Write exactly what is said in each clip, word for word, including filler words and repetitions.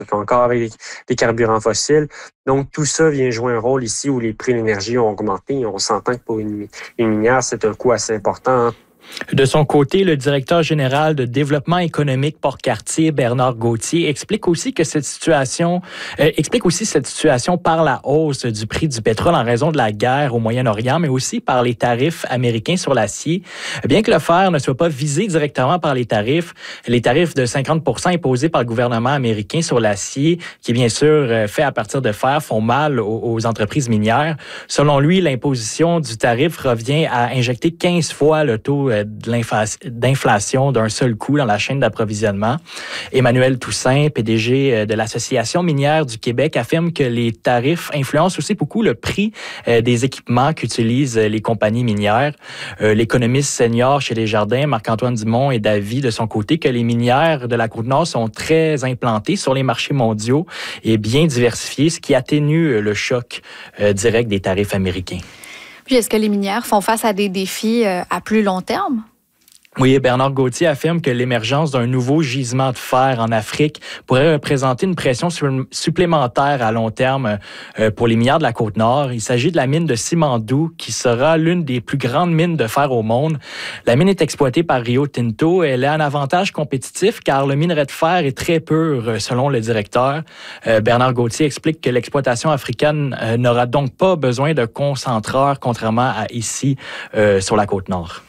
encore avec des, des carburants fossiles. Donc, tout ça vient jouer un rôle ici où les prix de l'énergie ont augmenté. On s'entend que pour une, une minière, c'est un coût assez important, hein. De son côté, le directeur général de développement économique Port-Cartier, Bernard Gauthier, explique aussi que cette situation euh, explique aussi cette situation par la hausse du prix du pétrole en raison de la guerre au Moyen-Orient, mais aussi par les tarifs américains sur l'acier. Bien que le fer ne soit pas visé directement par les tarifs, les tarifs de cinquante pour cent imposés par le gouvernement américain sur l'acier, qui est bien sûr fait à partir de fer, font mal aux, aux entreprises minières. Selon lui, l'imposition du tarif revient à injecter quinze fois le taux de d'inflation d'un seul coup dans la chaîne d'approvisionnement. Emmanuel Toussaint, P D G de l'Association minière du Québec, affirme que les tarifs influencent aussi beaucoup le prix des équipements qu'utilisent les compagnies minières. L'économiste senior chez Desjardins, Marc-Antoine Dumont, est d'avis de son côté que les minières de la Côte-Nord sont très implantées sur les marchés mondiaux et bien diversifiées, ce qui atténue le choc direct des tarifs américains. Puis, est-ce que les minières font face à des défis à plus long terme? Oui, Bernard Gauthier affirme que l'émergence d'un nouveau gisement de fer en Afrique pourrait représenter une pression supplémentaire à long terme pour les minières de la Côte-Nord. Il s'agit de la mine de Simandou, qui sera l'une des plus grandes mines de fer au monde. La mine est exploitée par Rio Tinto. Elle a un avantage compétitif car le minerai de fer est très pur, selon le directeur. Bernard Gauthier explique que l'exploitation africaine n'aura donc pas besoin de concentreurs, contrairement à ici, euh, sur la Côte-Nord.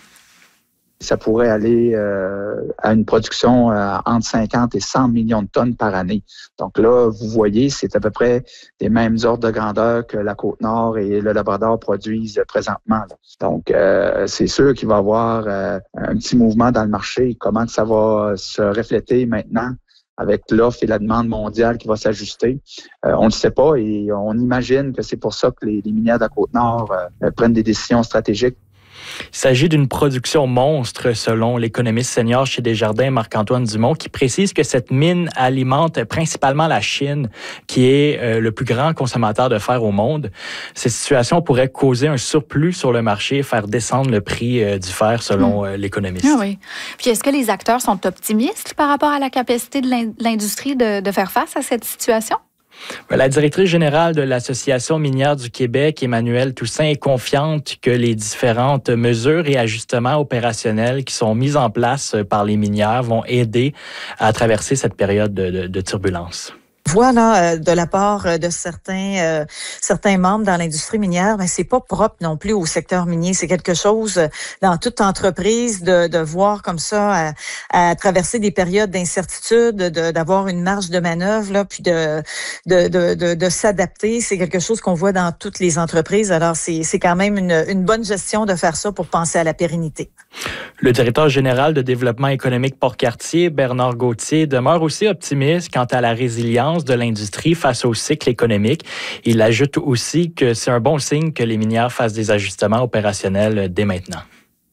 Ça pourrait aller euh, à une production euh, entre cinquante et cent millions de tonnes par année. Donc là, vous voyez, c'est à peu près les mêmes ordres de grandeur que la Côte-Nord et le Labrador produisent présentement, là. Donc, euh, c'est sûr qu'il va y avoir euh, un petit mouvement dans le marché. Comment que ça va se refléter maintenant avec l'offre et la demande mondiale qui va s'ajuster? Euh, on ne le sait pas et on imagine que c'est pour ça que les, les minières de la Côte-Nord euh, prennent des décisions stratégiques. Il s'agit d'une production monstre, selon l'économiste senior chez Desjardins, Marc-Antoine Dumont, qui précise que cette mine alimente principalement la Chine, qui est euh, le plus grand consommateur de fer au monde. Cette situation pourrait causer un surplus sur le marché et faire descendre le prix euh, du fer, selon euh, l'économiste. Ah oui. Puis est-ce que les acteurs sont optimistes par rapport à la capacité de l'industrie de, de faire face à cette situation? La directrice générale de l'Association minière du Québec, Emmanuel Toussaint, est confiante que les différentes mesures et ajustements opérationnels qui sont mis en place par les minières vont aider à traverser cette période de, de, de turbulence. Voilà, de la part de certains euh, certains membres dans l'industrie minière, ben c'est pas propre non plus au secteur minier. C'est quelque chose dans toute entreprise de, de voir comme ça à, à traverser des périodes d'incertitude, de, d'avoir une marge de manœuvre là, puis de de de de, de s'adapter. C'est quelque chose qu'on voit dans toutes les entreprises. Alors c'est c'est quand même une, une bonne gestion de faire ça pour penser à la pérennité. Le directeur général de développement économique Port-Cartier, Bernard Gauthier, demeure aussi optimiste quant à la résilience de l'industrie face au cycle économique. Il ajoute aussi que c'est un bon signe que les minières fassent des ajustements opérationnels dès maintenant.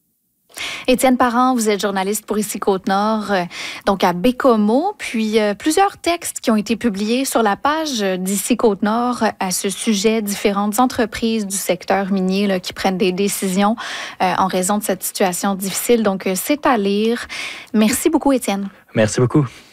Étienne Parent, vous êtes journaliste pour Ici Côte-Nord, donc à Bécomo, puis euh, plusieurs textes qui ont été publiés sur la page d'Ici Côte-Nord à ce sujet, différentes entreprises du secteur minier là, qui prennent des décisions euh, en raison de cette situation difficile. Donc, euh, c'est à lire. Merci beaucoup, Étienne. Merci beaucoup.